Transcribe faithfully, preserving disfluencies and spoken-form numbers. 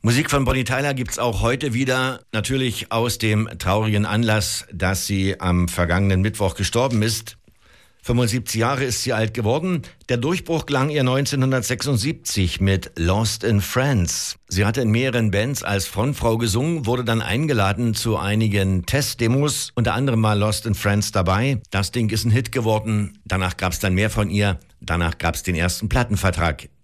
Musik von Bonnie Tyler gibt's auch heute wieder, natürlich aus dem traurigen Anlass, dass sie am vergangenen Mittwoch gestorben ist. fünfundsiebzig Jahre ist sie alt geworden. Der Durchbruch gelang ihr neunzehnhundertsechsundsiebzig mit Lost in France. Sie hatte in mehreren Bands als Frontfrau gesungen, wurde dann eingeladen zu einigen Testdemos, unter anderem mal Lost in France dabei. Das Ding ist ein Hit geworden. Danach gab's dann mehr von ihr. Danach gab's den ersten Plattenvertrag.